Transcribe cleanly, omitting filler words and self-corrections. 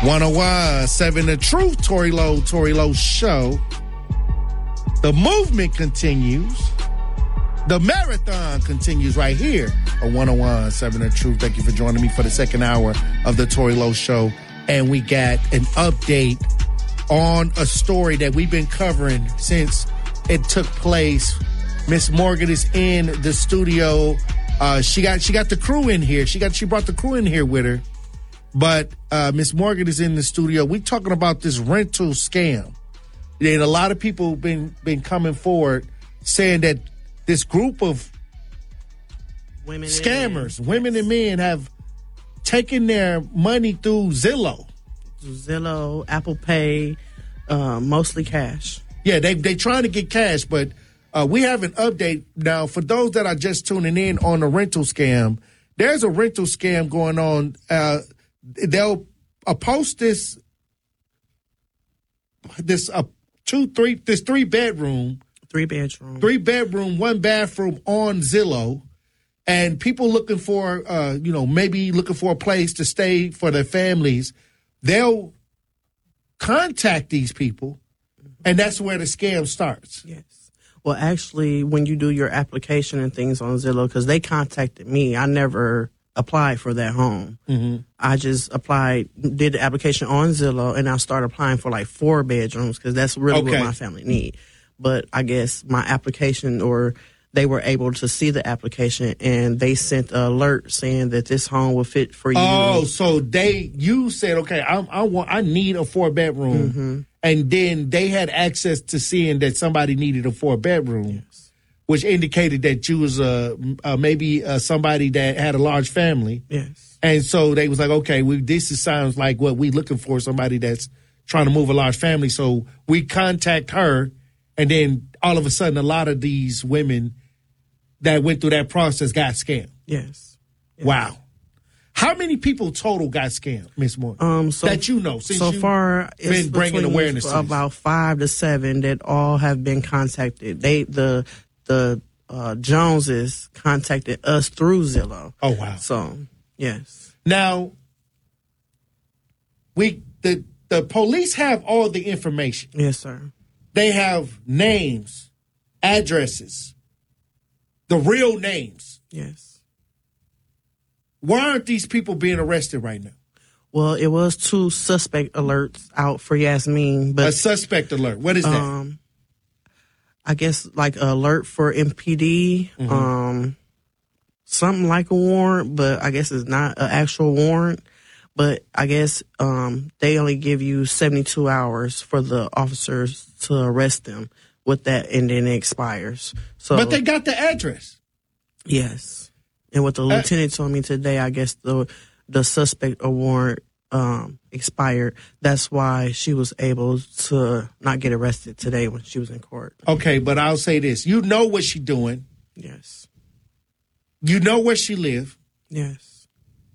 101.7 The Truth, Tory Lowe Show. The movement continues. The marathon continues right here on 101.7 The Truth. Thank you for joining me for the second hour of the Tory Lowe Show. And we got an update on a story that we've been covering since it took place. Miss Morgan is in the studio. She got the crew in here. She brought the crew in here with her. But Miss Morgan is in the studio. We're talking about this rental scam. And a lot of people been coming forward saying that this group of scammers, women and men, have taken their money through Zillow, Apple Pay, mostly cash. Yeah, they trying to get cash, but we have an update now for those that are just tuning in on the rental scam. There's a rental scam going on. They'll post this three bedroom, 1 bathroom on Zillow, and people looking for maybe looking for a place to stay for their families. They'll contact these people, and that's where the scam starts. Yes. Well, actually, when you do your application and things on Zillow, because they contacted me, I never applied for that home. Mm-hmm. I just did the application on Zillow, and I started applying for like 4 bedrooms because that's really what my family need. But I guess my application, or they were able to see the application, and they sent an alert saying that this home will fit for you. Oh, so you said, okay, I need a 4 bedroom, mm-hmm. and then they had access to seeing that somebody needed a 4 bedroom. Yes. Which indicated that you was maybe somebody that had a large family. Yes. And so they was like, okay, this sounds like what we looking for, somebody that's trying to move a large family. So we contact her, and then all of a sudden a lot of these women that went through that process got scammed. Yes. Wow. How many people total got scammed, Ms. Morgan? That you know, since so far, been bringing awareness to about 5 to 7 that all have been contacted. The Joneses contacted us through Zillow. Oh, wow. So, yes. Now, the police have all the information. Yes, sir. They have names, addresses, the real names. Yes. Why aren't these people being arrested right now? Well, it was 2 suspect alerts out for Yasmin. But a suspect alert. What is that? I guess like an alert for MPD, mm-hmm. Something like a warrant, but I guess it's not an actual warrant. But I guess they only give you 72 hours for the officers to arrest them with that, and then it expires. So, but they got the address. Yes. And what the lieutenant told me today, I guess the suspect warrant expired. That's why she was able to not get arrested today when she was in court. Okay, but I'll say this. You know what she's doing. Yes. You know where she lives. Yes.